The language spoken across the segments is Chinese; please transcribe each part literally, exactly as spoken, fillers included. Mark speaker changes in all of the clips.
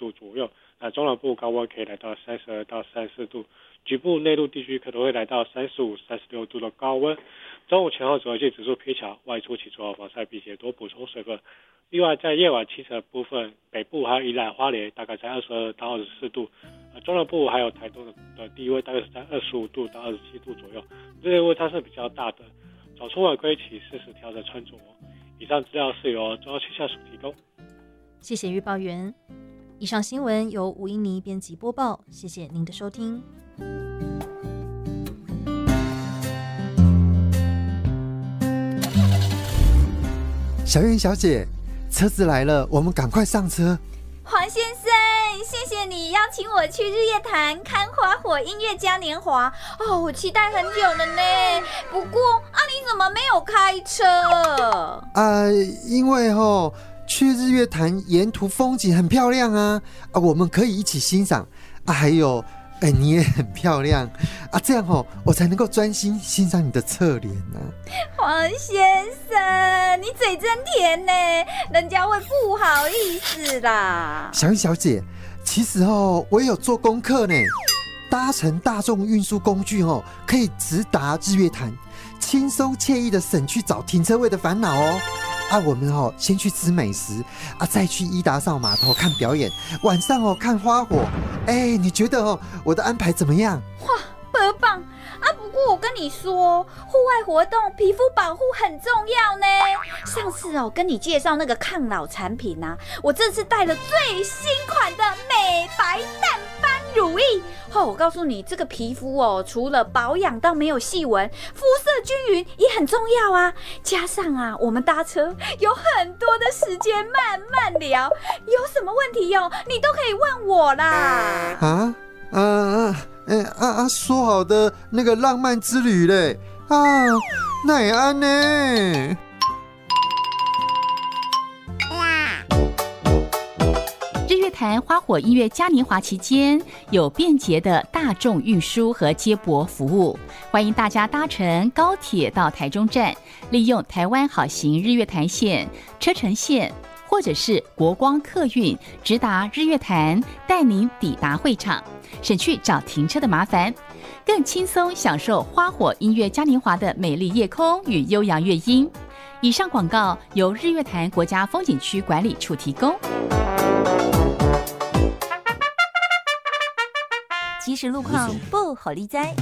Speaker 1: 度左右。那中南部高温可以来到三十二到三十四度，局部内陆地区可能会来到三十五、三十六度的高温。中午前后紫外线指数偏强，外出请做好防晒，并且多补充水分。另外，在夜晚清晨部分，北部还有宜兰、花莲大概在二十二到二十四度，呃，中南部还有台东的的低温大概是在二十五度到二十七度左右，这些温差是比较大的。早出晚归请适时调整穿着。以上资料是由中央气象署提供。
Speaker 2: 谢谢预报员。以上新闻由吴英妮编辑播报，谢谢您的收听。
Speaker 3: 小燕小姐，车子来了，我们赶快上车。
Speaker 4: 黄先生，谢谢你邀请我去日月潭看花火音乐嘉年华哦，我期待很久了呢。不过啊，你怎么没有开车？
Speaker 3: 啊，因为哦，去日月潭沿途风景很漂亮啊，啊，我们可以一起欣赏啊。还有，哎，你也很漂亮啊，这样哦，我才能够专心欣赏你的侧脸呢。
Speaker 4: 黄先生，你嘴真甜呢，人家会不好意思啦。
Speaker 3: 小燕小姐，其实哦，我也有做功课呢。搭乘大众运输工具哦，可以直达日月潭，轻松惬意的省去找停车位的烦恼哦。啊，我们哦先去吃美食啊，再去伊达邵码头看表演，晚上哦看花火。哎，你觉得哦我的安排怎么样？
Speaker 4: 哇，很棒啊！不过我跟你说，户外活动皮肤保护很重要呢。上次哦跟你介绍那个抗老产品啊，我这次带了最新款的美白淡斑乳液。哦，我告诉你，这个皮肤哦，除了保养到没有细纹，肤色均匀也很重要啊。加上啊，我们搭车有很多的时间慢慢聊，有什么问题哦，你都可以问我啦。
Speaker 3: 啊啊啊！哎啊啊！说好的那个浪漫之旅嘞啊，那也安呢？
Speaker 5: 日月潭花火音乐嘉年华期间，有便捷的大众运输和接驳服务，欢迎大家搭乘高铁到台中站，利用台湾好行日月潭线、车城线或者是国光客运直达日月潭，带您抵达会场，省去找停车的麻烦，更轻松享受花火音乐嘉年华的美丽夜空与悠扬乐音。以上广告由日月潭国家风景区管理处提供。
Speaker 2: 即时路况不好理灾。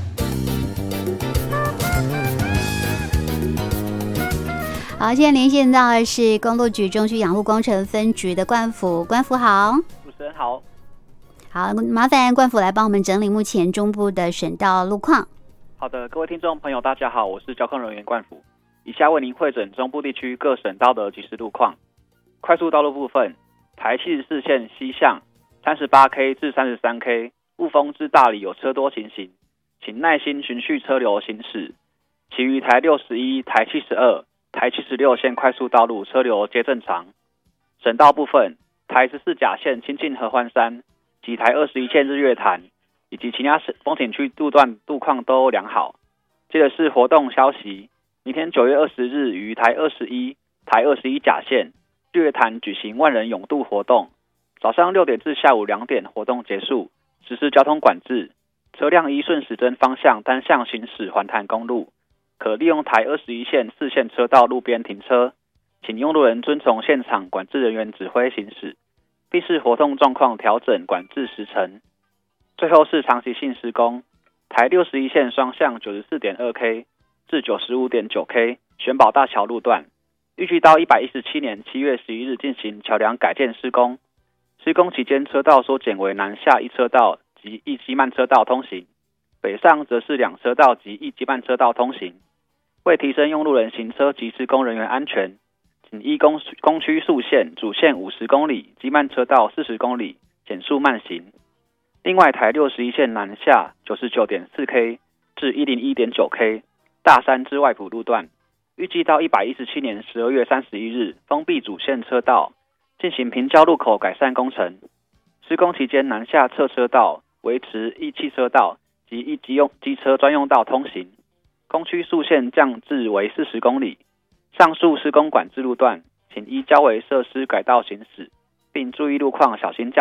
Speaker 6: 好，现在连线到的是公路局中区养护工程分局的冠甫，冠甫好。
Speaker 7: 主持人好。
Speaker 6: 好，麻烦冠甫来帮我们整理目前中部的省道路况。
Speaker 7: 好的，各位听众朋友大家好，我是交通人员冠甫，以下为您汇整中部地区各省道的即时路况。快速道路部分，台七十四线西向 三十八K 至 三十三K 雾峰至大里有车多情形，请耐心循序车流行驶。其余台六十一、台七十二、台七十六线快速道路车流皆正常。省道部分，台十四甲线清境合欢山及台二十一线日月潭以及其他风景区路段路况都良好。接着是活动消息，明天九月二十日于台二十一、台二十一甲线日月潭举行万人泳渡活动，早上六点至下午两点活动结束，实施交通管制，车辆依顺时针方向单向行驶环潭公路，可利用台二十一线四线车道路边停车，请用路人遵从现场管制人员指挥行驶，并视活动状况调整管制时程。最后是长期性施工，台六十一线双向 九十四点二K 至 九十五点九K 玄宝大桥路段，预计到一百一十七年七月十一日进行桥梁改建施工。施工期间车道缩减为南下一车道及一机慢车道通行，北上则是两车道及一机慢车道通行。为提升用路人行车及施工人员安全，请依工工区速限主线五十公里，机慢车道四十公里，减速慢行。另外，台六十一线南下 九十九点四K 至 一零一点九K 大山至外埔路段，预计到一百一十七年十二月三十一日封闭主线车道，进行平交路口改善工程。施工期间，南下侧车道维持一汽车道及一机用机车专用道通行，工区速限降至为四十公里。上述施工管制路段，请依交维设施改道行驶，并注意路况，小心驾